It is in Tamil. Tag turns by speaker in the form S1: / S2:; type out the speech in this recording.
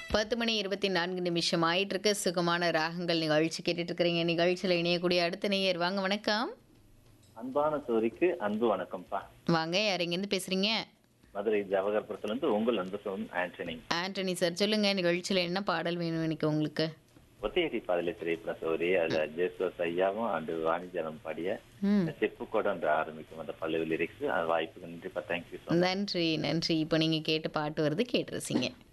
S1: 10:24 ஆயிட்டு இருக்கு. சுகமான ராகங்கள் நிகழ்ச்சி கேட்டுட்டு இருக்கிறீங்க. நிகழ்ச்சியில் இணையக்கூடிய அடுத்த நேயர் வாங்க. வணக்கம்.
S2: அன்பான சோரிக்கு அன்பு வணக்கம்ப்பா.
S1: வாங்க. யார் எங்கேருந்து பேசுறீங்க?
S2: மதுரை ஜவஹர்புரத்துல இருந்து உங்கள் அன்பு சோன் ஆண்டனி.
S1: ஆண்டனி சார் சொல்லுங்க. நிகழ்ச்சியில் என்ன பாடல் வேணும் இன்னைக்கு உங்களுக்கு?
S2: ஒத்தையடி பாதலை திரைப்பட சோரி அதுல ஜேசுவாஸ் ஐயாவும் அண்டு வாணிஜனம் பாடிய
S1: ம்.
S2: செப்பு கூட என்று ஆரம்பிக்கும் அந்த பல்லவி லிரிக்ஸ் வாய்ப்புக்கு நன்றிப்பா. Thank you so much.
S1: நன்றி நன்றி. இப்போ நீங்க கேட்ட பாட்டு வருது, கேட்டு ரசிங்க.